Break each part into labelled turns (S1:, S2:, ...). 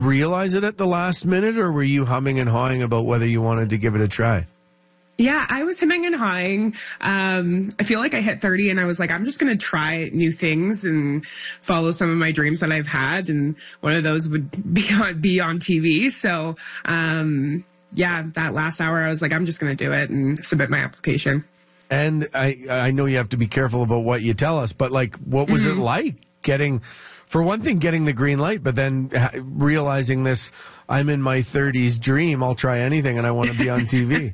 S1: realize it at the last minute, or were you humming and hawing about whether you wanted to give it a try?
S2: Yeah, I was hemming and hawing. I feel like I hit 30 and I was like, I'm just going to try new things and follow some of my dreams that I've had. And one of those would be on TV. So, yeah, that last hour, I was like, I'm just going to do it and submit my application.
S1: And I know you have to be careful about what you tell us, but like, what was it like for one thing, getting the green light, but then realizing this, I'm in my 30s dream, I'll try anything and I want to be on TV.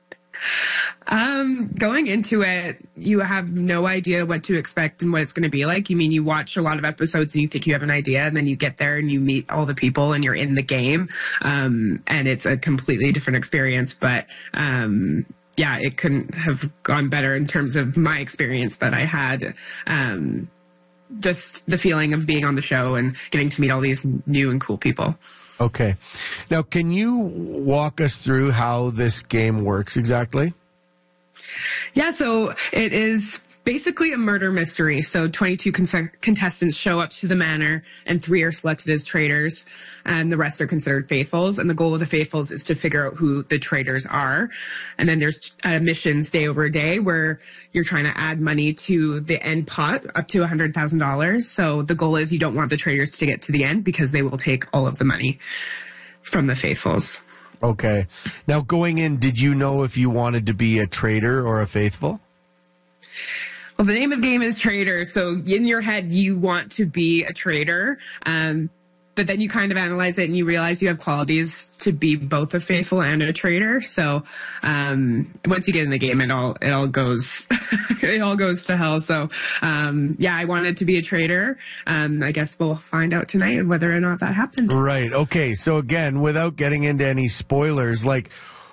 S2: Going into it, you have no idea what to expect and what it's going to be like. You watch a lot of episodes and you think you have an idea, and then you get there and you meet all the people and you're in the game. And it's a completely different experience, but, yeah, it couldn't have gone better in terms of my experience that I had. Just the feeling of being on the show and getting to meet all these new and cool people.
S1: Okay. Now, can you walk us through how this game works exactly?
S2: Yeah, so it is basically a murder mystery. So 22 contestants show up to the manor, and 3 are selected as traitors, and the rest are considered faithfuls. And the goal of the faithfuls is to figure out who the traitors are. And then there's missions day over day where you're trying to add money to the end pot up to $100,000. So the goal is you don't want the traitors to get to the end because they will take all of the money from the faithfuls.
S1: Okay. Now, going in, did you know if you wanted to be a traitor or a faithful?
S2: Well, the name of the game is Traitor. So in your head, you want to be a traitor. But then you kind of analyze it and you realize you have qualities to be both a faithful and a traitor. So once you get in the game, it all goes it all goes to hell. So yeah, I wanted to be a traitor. I guess we'll find out tonight whether or not that happened.
S1: Right. Okay. So again, without getting into any spoilers, like,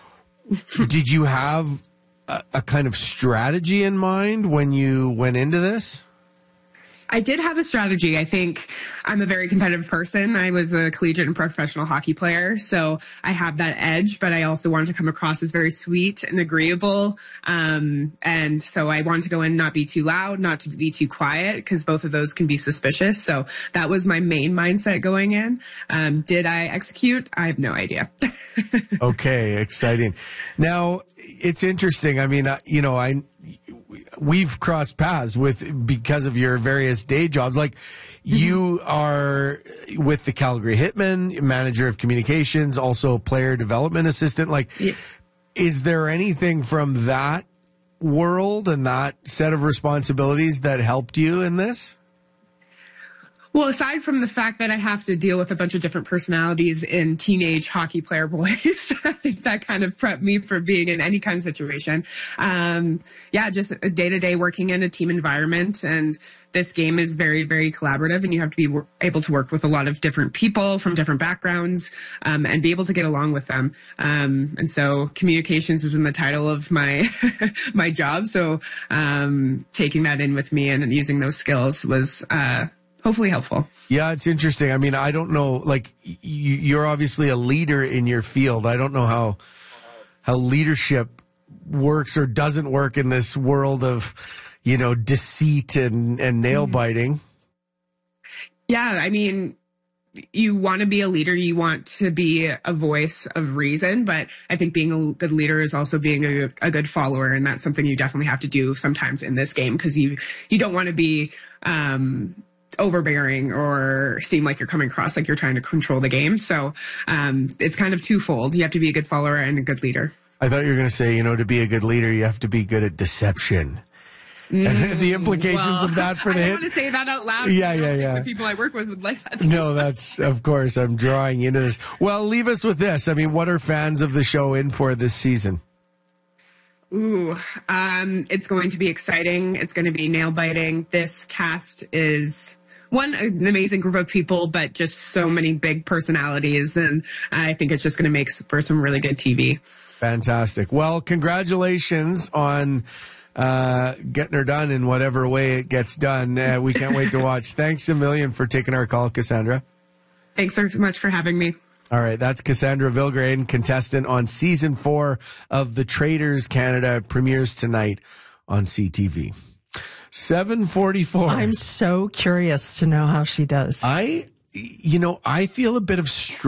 S1: did you have a kind of strategy in mind when you went into this?
S2: I did have a strategy. I think I'm a very competitive person. I was a collegiate and professional hockey player, so I have that edge, but I also wanted to come across as very sweet and agreeable. And so I wanted to go in, not be too loud, not to be too quiet, because both of those can be suspicious. So that was my main mindset going in. Did I execute? I have no idea.
S1: Okay, exciting. Now, it's interesting. I mean, we've crossed paths because of your various day jobs. Like, you are with the Calgary Hitmen, manager of communications, also player development assistant. Like, is there anything from that world and that set of responsibilities that helped you in this?
S2: Well, aside from the fact that I have to deal with a bunch of different personalities in teenage hockey player boys, I think that kind of prepped me for being in any kind of situation. Yeah, just a day-to-day working in a team environment. And this game is very, very collaborative, and you have to be able to work with a lot of different people from different backgrounds, and be able to get along with them. And so communications is in the title of my my job. So taking that in with me and using those skills was hopefully helpful.
S1: Yeah, it's interesting. I mean, I don't know, like, you're obviously a leader in your field. I don't know how leadership works or doesn't work in this world of, deceit and nail biting.
S2: Yeah, I mean, you want to be a leader, you want to be a voice of reason, but I think being a good leader is also being a good follower, and that's something you definitely have to do sometimes in this game, because you don't want to be overbearing or seem like you're coming across like you're trying to control the game. So it's kind of twofold. You have to be a good follower and a good leader.
S1: I thought you were going to say, to be a good leader, you have to be good at deception. And the implications of that for the
S2: I
S1: hit.
S2: don't want to say that out loud.
S1: Yeah.
S2: The people I work with would like that too.
S1: No, that's, of course, I'm drawing into this. Well, leave us with this. I mean, what are fans of the show in for this season?
S2: Ooh, it's going to be exciting. It's going to be nail biting. This cast is an amazing group of people, but just so many big personalities. And I think it's just going to make for some really good TV. Fantastic.
S1: Well, congratulations on getting her done in whatever way it gets done. We can't wait to watch. Thanks a million for taking our call, Cassandra.
S2: Thanks so much for having me.
S1: All right, that's Cassandra Vilgrain, contestant on Season 4 of The Traitors Canada. Premieres tonight on CTV. 7:44.
S3: I'm so curious to know how she does.
S1: I feel a bit of